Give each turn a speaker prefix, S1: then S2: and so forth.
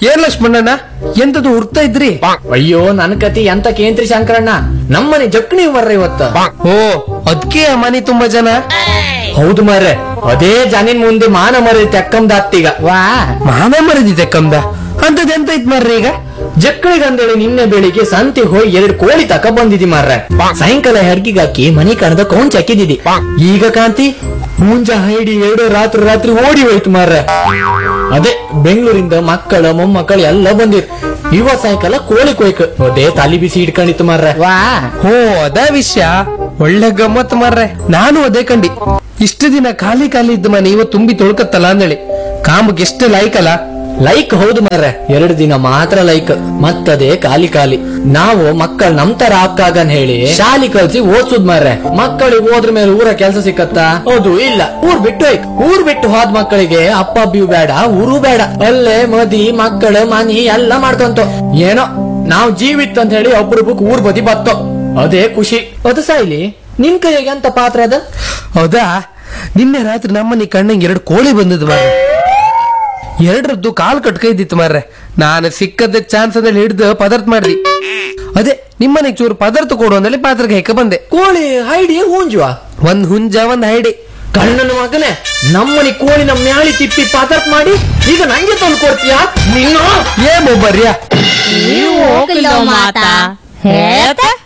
S1: ಏನ್ ಲಕ್ಷ್ಮಣ್ಣಣ್ಣ ಎಂತದು ಹುಡ್ತಾ ಇದ್ರಿ?
S2: ಅಯ್ಯೋ ನನ್ ಕತಿ ಎಂತ ಕೇಂದ್ರಿ ಶಂಕರಣ್ಣ, ನಮ್ಮನೆ ಜಕ್ಣಿ ಬರ್ರ ಇವತ್ತ.
S1: ಓ ಅದ್ಕೆ ಮನೆ ತುಂಬಾ ಜನ.
S2: ಹೌದು ಮಾರ್ರೆ, ಅದೇ ಜನಿನ್ ಮುಂದೆ ಮಾನ ಮರಿ ತೆಕ್ಕಂದ ಅತ್ತೀಗ. ವಾ
S1: ಮಾನ ಮರದಿದೆ ಕಮ್ದ ಅಂತದ್ ಎಂತ ಇತ್ ಮಾರ್ರಿ ಈಗ?
S2: ಜಕ್ಳಿಗಂದೇಳಿ ನಿನ್ನೆ ಬೆಳಿಗ್ಗೆ ಸಂತೆ ಹೋಗಿ 2 ಕೋಳಿ ತಕ ಬಂದಿದಿ ಮಾರ್ರೆ. ಸಾಯಂಕಾಲ ಹೆರ್ಗಿಗಾಕಿ ಮನಿ ಕಣದ ಕೌಂಚ್ ಹಾಕಿದಿದಿ. ಈಗ ಕಾಂತಿ ಮುಂಜ ಹೈಡಿ 2 ರಾತ್ರಿ ಓಡಿ ಹೋಯ್ತು ಮಾರ್ರೆ. ಅದೇ ಬೆಂಗಳೂರಿಂದ ಮಕ್ಕಳ ಮೊಮ್ಮಕ್ಕಳು ಎಲ್ಲ ಬಂದಿರ್. ಇವತ್ ಸಾಯಂಕಾಲ ಕೋಳಿ ಕೊಯ್ಕ ಅದೇ ತಲಿ ಬಿಸಿ ಇಟ್ಕೊಂಡಿತ್ತು ಮಾರ್ರೆ. ವಾ
S1: ಓ ಅದ ವಿಷಯ, ಒಳ್ಳೆ ಗಮ್ಮತ್ ಮಾರ್ರೆ. ನಾನು ಅದೇ ಕಂಡಿ. ಇಷ್ಟು ದಿನ ಖಾಲಿ ಇದ್ದ ಮನೆ ಇವತ್ತು ತುಂಬಿ ತೊಳ್ಕತ್ತಲ್ಲ ಅಂದೇಳಿ ಕಾಮಗ್ ಎಷ್ಟು ಲೈಕಲ್ಲ.
S2: ಲೈಕ್ ಹೌದು ಮಾರ್ರೆ, 2 ದಿನ ಮಾತ್ರ ಲೈಕ್, ಮತ್ತದೇ ಖಾಲಿ. ನಾವು ಮಕ್ಕಳು ನಮ್ ತರ ಆಗ್ಕಾಗನ್ ಹೇಳಿ ಶಾಲಿ ಕಲ್ಸಿ ಓದ್ಸುದ್ ಮಾರ್ರೆ. ಮಕ್ಕಳಿಗೆ ಹೋದ್ರ ಮೇಲೆ ಊರ ಕೆಲ್ಸ ಸಿಕ್ಕತ್ತಾ? ಹೌದು ಇಲ್ಲ. ಊರ್ ಬಿಟ್ಟು ಹೋದ್ ಮಕ್ಕಳಿಗೆ ಅಪ್ಪ ಅಬ್ಬಿಯೂ ಬೇಡ, ಊರು ಬೇಡ, ಅಲ್ಲೇ ಮದಿ ಮಕ್ಕಳು ಮನಿ ಎಲ್ಲ ಮಾಡ್ಕೊಂತ ಏನೋ ನಾವ್ ಜೀವಿತ್ ಅಂತ ಹೇಳಿ ಒಬ್ರೊಬ್ಬಕ್ ಊರ್ ಬದಿ ಬತ್ತೋ, ಅದೇ ಖುಷಿ. ಅದು ಸಾಯ್ಲಿ, ನಿನ್ ಕೈಗೆ ಅಂತ ಪಾತ್ರ ಅದ?
S1: ಹೌದಾ, ನಿನ್ನೆ ರಾತ್ರಿ ನಮ್ಮನಿ ಕಣ್ಣಂಗೆ 2 ಕೋಳಿ ಬಂದದ್ದು ಮಾರ್ರೆ. 2ರದ್ದು ಕಾಲ್ ಕಟ್ಕೈದಿತ್ತು ಮಾರ್ರೆ. ನಾನು ಸಿಕ್ಕದ ಚಾನ್ಸ್ ಅಂದ್ರೆ ಹಿಡ್ದು ಪದಾರ್ಥ ಮಾಡ್ದಿ. ಅದೇ ನಿಮ್ಮನೆಗೆ ಚೂರು ಪದಾರ್ಥ ಕೊಡು ಅಂದಲ್ಲಿ ಪಾತ್ರಕ್ಕೆ ಹೆಕ್ಕ ಬಂದೆ.
S2: ಕೋಳಿ ಹೈಡಿ ಹುಂಜುವ?
S1: ಒಂದ್ ಹುಂಜ ಒಂದ್ ಹೈಡಿ.
S2: ಕಣ್ಣನ ಮಗನೇ, ನಮ್ಮನಿ ಕೋಳಿನ ಮ್ಯಾಳಿ ತಿಪ್ಪಿ ಪಾತರ್ಪ್ ಮಾಡಿ ಈಗ ನಂಗೆ ತಂದು ಕೊಡ್ತೀಯಾ?
S1: ಏ ಮೊಬ್ಬರ್ಯಾ,
S3: ನೀವು ಹೋಗಿಲ್ಲ ಮಾತಾ ಹೇಳ್ತಾ